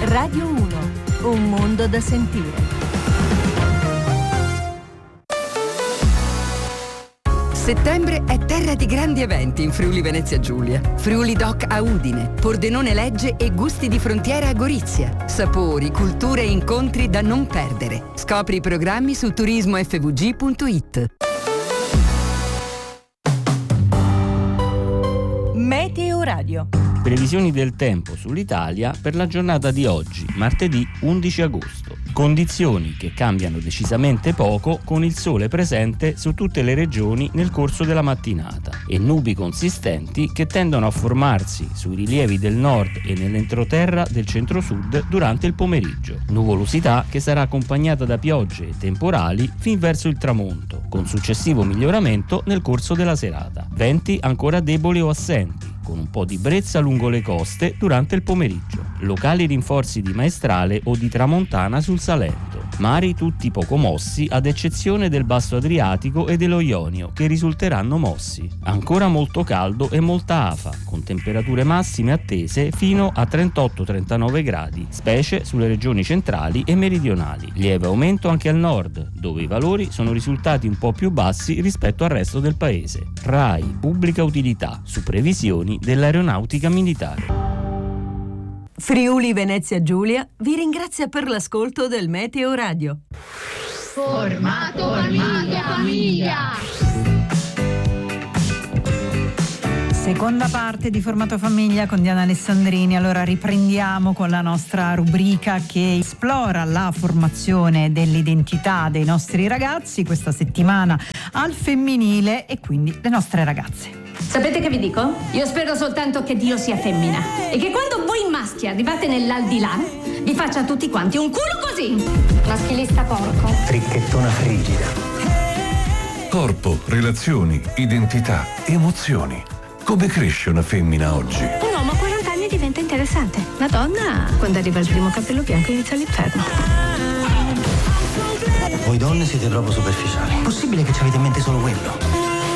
Radio 1, un mondo da sentire. Settembre è terra di grandi eventi in Friuli Venezia Giulia. Friuli Doc a Udine, Pordenone Legge e Gusti di Frontiera a Gorizia. Sapori, culture e incontri da non perdere. Scopri i programmi su turismofvg.it. Meteo Radio. Previsioni del tempo sull'Italia per la giornata di oggi, martedì 11 agosto. Condizioni che cambiano decisamente poco con il sole presente su tutte le regioni nel corso della mattinata e nubi consistenti che tendono a formarsi sui rilievi del nord e nell'entroterra del centro-sud durante il pomeriggio. Nuvolosità che sarà accompagnata da piogge e temporali fin verso il tramonto, con successivo miglioramento nel corso della serata. Venti ancora deboli o assenti, con un po' di brezza lungo le coste durante il pomeriggio. Locali rinforzi di maestrale o di tramontana sul Salento. Mari tutti poco mossi, ad eccezione del Basso Adriatico e dello Ionio, che risulteranno mossi. Ancora molto caldo e molta afa, con temperature massime attese fino a 38-39 gradi, specie sulle regioni centrali e meridionali. Lieve aumento anche al nord, dove i valori sono risultati un po' più bassi rispetto al resto del paese. RAI Pubblica Utilità, su previsioni dell'Aeronautica Militare. Friuli Venezia Giulia vi ringrazia per l'ascolto del Meteo Radio. Formato famiglia. Seconda parte di Formato Famiglia con Diana Alessandrini. Allora riprendiamo con la nostra rubrica che esplora la formazione dell'identità dei nostri ragazzi, questa settimana al femminile e quindi le nostre ragazze. Sapete che vi dico? Io spero soltanto che Dio sia femmina e che quando voi maschi arrivate nell'aldilà vi faccia a tutti quanti un culo così. Maschilista porco. Fricchettona frigida. Corpo, relazioni, identità, emozioni. Come cresce una femmina oggi? Un uomo a 40 anni diventa interessante. La donna, quando arriva il primo capello bianco, inizia l'inferno. Voi donne siete proprio superficiali. Possibile che ci avete in mente solo quello?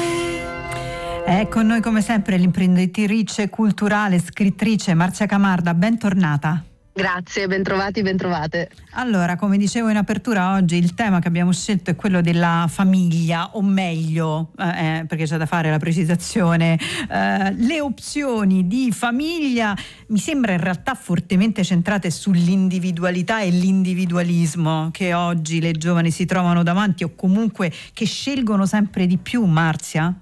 È con noi come sempre l'imprenditrice culturale, scrittrice Marzia Camarda, bentornata. Grazie, bentrovati, bentrovate. Allora, come dicevo in apertura, oggi il tema che abbiamo scelto è quello della famiglia, o meglio, perché c'è da fare la precisazione, le opzioni di famiglia mi sembra in realtà fortemente centrate sull'individualità e l'individualismo che oggi le giovani si trovano davanti o comunque che scelgono sempre di più, Marzia?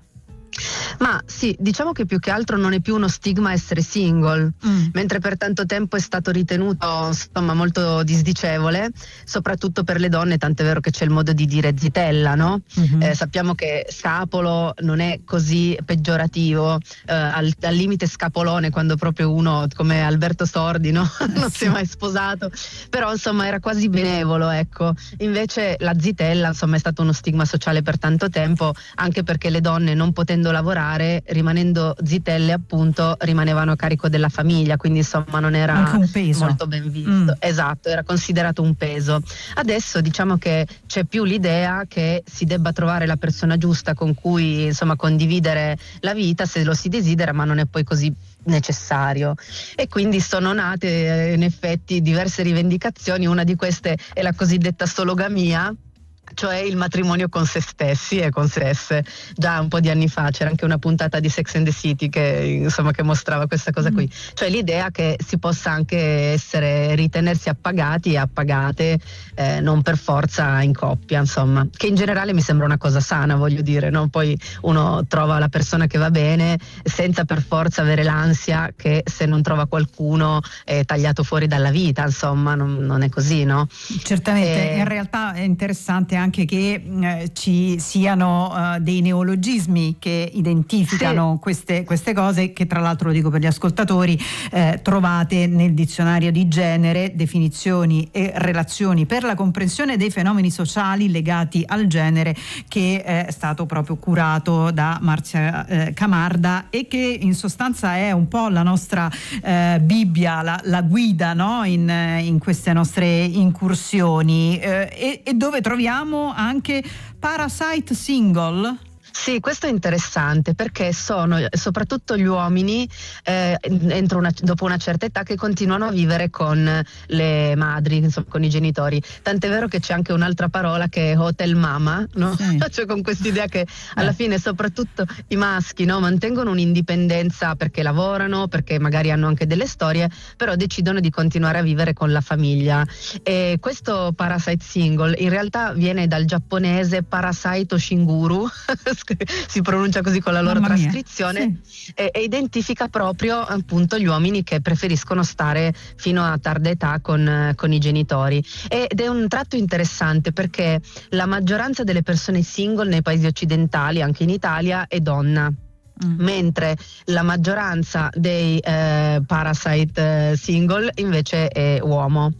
Ma sì, diciamo che più che altro non è più uno stigma essere single, mentre per tanto tempo è stato ritenuto insomma molto disdicevole, soprattutto per le donne, tant'è vero che c'è il modo di dire zitella, no? Sappiamo che scapolo non è così peggiorativo, al limite scapolone quando proprio uno come Alberto Sordi, no? Non si è mai sposato, però insomma era quasi benevolo, ecco. Invece la zitella insomma è stato uno stigma sociale per tanto tempo, anche perché le donne non potendo lavorare, rimanendo zitelle appunto, rimanevano a carico della famiglia, quindi insomma non era anche un peso. Molto ben visto. Esatto, era considerato un peso. Adesso diciamo che c'è più l'idea che si debba trovare la persona giusta con cui insomma condividere la vita, se lo si desidera, ma non è poi così necessario, e quindi sono nate in effetti diverse rivendicazioni. Una di queste è la cosiddetta sologamia, cioè il matrimonio con se stessi e con se stesse. Già un po' di anni fa c'era anche una puntata di Sex and the City che mostrava questa cosa qui, cioè l'idea che si possa anche ritenersi appagati e appagate, non per forza in coppia, insomma, che in generale mi sembra una cosa sana, voglio dire, no? Poi uno trova la persona che va bene senza per forza avere l'ansia che se non trova qualcuno è tagliato fuori dalla vita, insomma, non è così, no? Certamente, in realtà è interessante anche che ci siano dei neologismi che identificano queste cose, che tra l'altro, lo dico per gli ascoltatori, trovate nel dizionario di genere, definizioni e relazioni per la comprensione dei fenomeni sociali legati al genere, che è stato proprio curato da Marzia Camarda e che in sostanza è un po' la nostra Bibbia, la guida, no? in queste nostre incursioni, e dove troviamo anche Parasite Single. Sì, questo è interessante perché sono soprattutto gli uomini dopo una certa età che continuano a vivere con le madri, insomma con i genitori. Tant'è vero che c'è anche un'altra parola che è hotel mama, no? Sì. Cioè con quest'idea che alla fine soprattutto i maschi, no, mantengono un'indipendenza perché lavorano, perché magari hanno anche delle storie, però decidono di continuare a vivere con la famiglia. E questo parasite single in realtà viene dal giapponese Parasite Shinguru si pronuncia così con la loro trascrizione, sì. e identifica proprio appunto gli uomini che preferiscono stare fino a tarda età con i genitori, ed è un tratto interessante perché la maggioranza delle persone single nei paesi occidentali, anche in Italia, è donna. Mentre la maggioranza dei parasite single invece è uomo.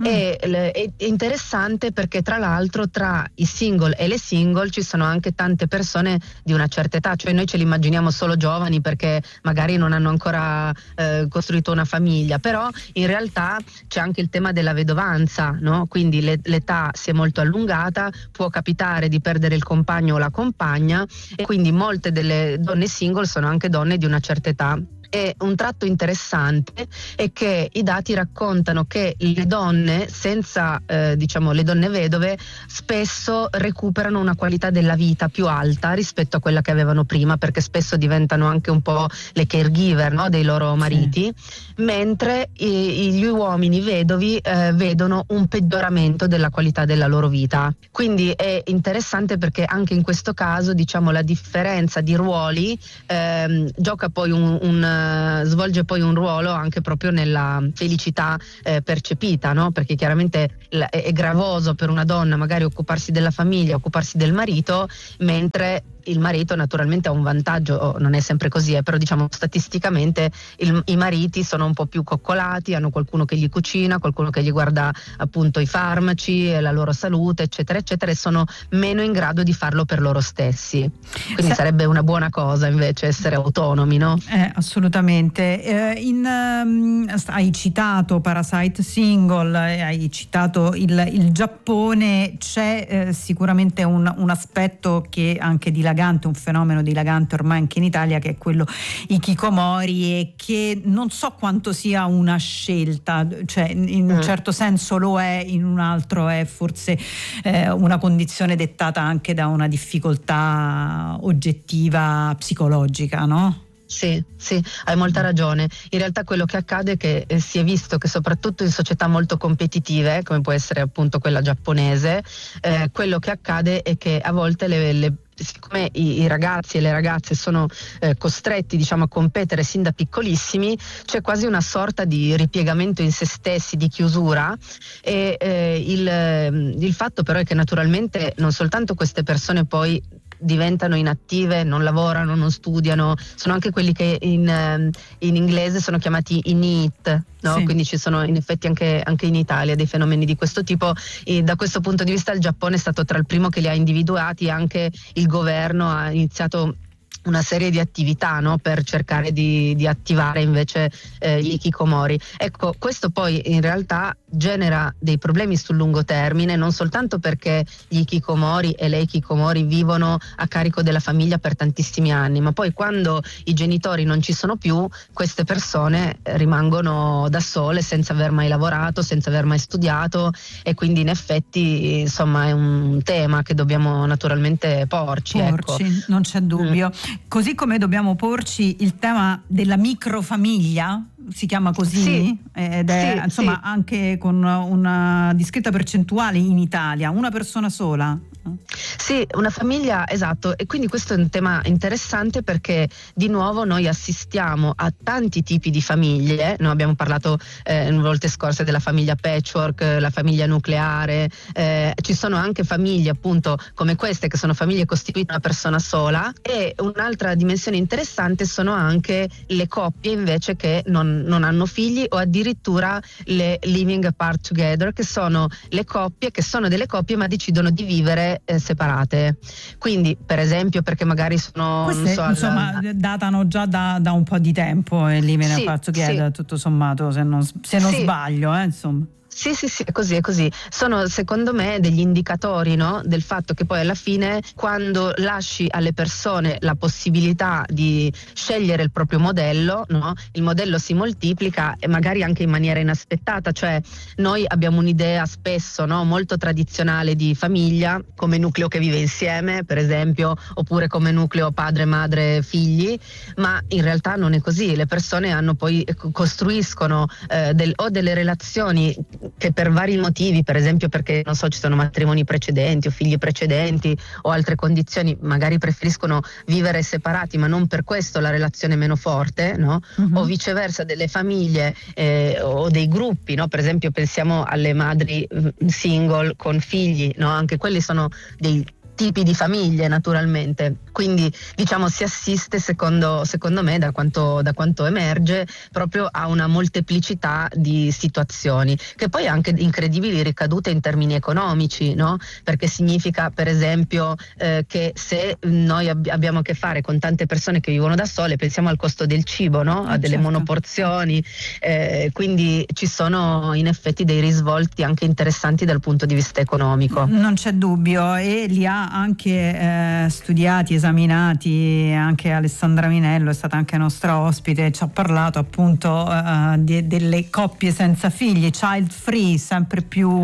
È interessante perché tra l'altro tra i single e le single ci sono anche tante persone di una certa età, cioè noi ce li immaginiamo solo giovani perché magari non hanno ancora costruito una famiglia, però in realtà c'è anche il tema della vedovanza, no? Quindi l'età si è molto allungata, può capitare di perdere il compagno o la compagna, e quindi molte delle donne single sono anche donne di una certa età. E un tratto interessante è che i dati raccontano che le donne senza diciamo le donne vedove spesso recuperano una qualità della vita più alta rispetto a quella che avevano prima, perché spesso diventano anche un po' le caregiver, no, dei loro mariti, mentre gli uomini vedovi vedono un peggioramento della qualità della loro vita. Quindi è interessante perché anche in questo caso, diciamo, la differenza di ruoli gioca poi svolge poi un ruolo anche proprio nella felicità percepita, no? Perché chiaramente è gravoso per una donna magari occuparsi della famiglia, occuparsi del marito, mentre il marito naturalmente ha un vantaggio, non è sempre così, però diciamo statisticamente i mariti sono un po' più coccolati, hanno qualcuno che gli cucina, qualcuno che gli guarda appunto i farmaci e la loro salute, eccetera eccetera, e sono meno in grado di farlo per loro stessi. Quindi sarebbe una buona cosa invece essere autonomi, no? Assolutamente. Hai citato Parasite Single, hai citato il Giappone, c'è sicuramente un aspetto che anche dilagante, un fenomeno dilagante ormai anche in Italia, che è quello hikikomori, e che non so quanto sia una scelta, cioè in un certo senso lo è, in un altro è forse una condizione dettata anche da una difficoltà oggettiva psicologica, no? Sì, hai molta ragione. In realtà quello che accade è che si è visto che soprattutto in società molto competitive, come può essere appunto quella giapponese, quello che accade è che a volte siccome i ragazzi e le ragazze sono costretti, diciamo, a competere sin da piccolissimi, c'è quasi una sorta di ripiegamento in se stessi, di chiusura, e il fatto però è che naturalmente non soltanto queste persone poi diventano inattive, non lavorano, non studiano, sono anche quelli che in inglese sono chiamati i NEET, no? Sì. Quindi ci sono in effetti anche in Italia dei fenomeni di questo tipo, e da questo punto di vista il Giappone è stato tra il primo che li ha individuati, anche il governo ha iniziato una serie di attività, no, per cercare di attivare invece gli hikikomori. Ecco, questo poi in realtà genera dei problemi sul lungo termine, non soltanto perché gli hikikomori e le hikikomori vivono a carico della famiglia per tantissimi anni, ma poi quando i genitori non ci sono più, queste persone rimangono da sole senza aver mai lavorato, senza aver mai studiato, e quindi in effetti insomma è un tema che dobbiamo naturalmente porci. Ecco. Non c'è dubbio. Così come dobbiamo porci il tema della microfamiglia, si chiama così, ed è insomma anche con una discreta percentuale in Italia, una persona sola. Sì, una famiglia, esatto, e quindi questo è un tema interessante perché di nuovo noi assistiamo a tanti tipi di famiglie. Noi abbiamo parlato in volte scorse della famiglia patchwork, la famiglia nucleare, ci sono anche famiglie appunto come queste che sono famiglie costituite da una persona sola, e un'altra dimensione interessante sono anche le coppie invece che non hanno figli, o addirittura le living apart together, che sono le coppie che sono delle coppie ma decidono di vivere separate. Quindi per esempio perché magari sono queste, insomma datano già da un po' di tempo, living apart together, tutto sommato, se non sbaglio, insomma. Sì, è così. Sono secondo me degli indicatori, no? Del fatto che poi alla fine, quando lasci alle persone la possibilità di scegliere il proprio modello, no? Il modello si moltiplica e magari anche in maniera inaspettata, cioè noi abbiamo un'idea spesso, no? Molto tradizionale di famiglia, come nucleo che vive insieme, per esempio, oppure come nucleo padre, madre, figli, ma in realtà non è così. Le persone costruiscono o delle relazioni che per vari motivi, per esempio perché non so, ci sono matrimoni precedenti o figli precedenti o altre condizioni, magari preferiscono vivere separati, ma non per questo la relazione è meno forte, no? O viceversa, delle famiglie o dei gruppi, no? Per esempio pensiamo alle madri single con figli, no? Anche quelli sono dei tipi di famiglie, naturalmente. Quindi diciamo si assiste, secondo me, da quanto emerge, proprio a una molteplicità di situazioni, che poi ha anche incredibili ricadute in termini economici, no? Perché significa, per esempio, che se noi abbiamo a che fare con tante persone che vivono da sole, pensiamo al costo del cibo, no? A delle monoporzioni, quindi ci sono in effetti dei risvolti anche interessanti dal punto di vista economico. Non c'è dubbio, e li ha anche studiati, esaminati anche Alessandra Minello, è stata anche nostra ospite, ci ha parlato appunto delle coppie senza figli, child free, sempre più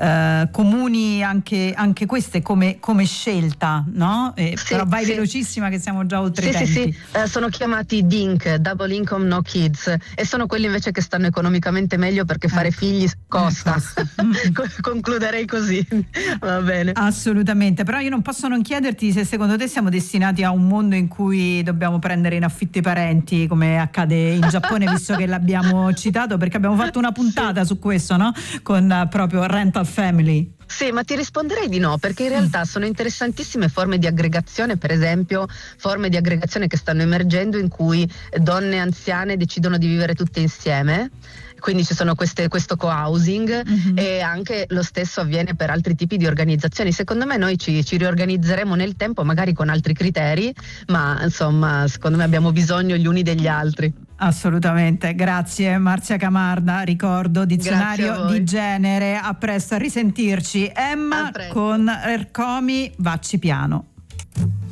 comuni anche queste come scelta, no? Però vai velocissima che siamo già oltre i tempi. Sì, sono chiamati DINK, Double Income No Kids, e sono quelli invece che stanno economicamente meglio perché fare figli costa. Concluderei così. Va bene. Assolutamente, però io non posso non chiederti se secondo te siamo destinati a un mondo in cui dobbiamo prendere in affitto i parenti, come accade in Giappone, visto che l'abbiamo citato, perché abbiamo fatto una puntata su questo, no? Con proprio Rental Family. Sì, ma ti risponderei di no, perché in realtà sono interessantissime forme di aggregazione, per esempio forme di aggregazione che stanno emergendo in cui donne anziane decidono di vivere tutte insieme. Quindi ci sono questo co-housing, e anche lo stesso avviene per altri tipi di organizzazioni. Secondo me noi ci riorganizzeremo nel tempo, magari con altri criteri, ma insomma secondo me abbiamo bisogno gli uni degli altri. Assolutamente, grazie Marzia Camarda, ricordo Dizionario di Genere. A presto, a risentirci. Emma con Ercomi, Vacci piano.